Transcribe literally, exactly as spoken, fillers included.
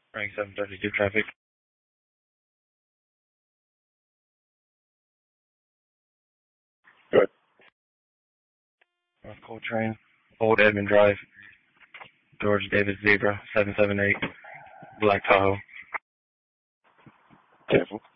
Rank seven thirty-two traffic. Good. North Coltrane, Old Edmond Drive, George Davis Zebra, seven seven eight, Black Tahoe. Careful.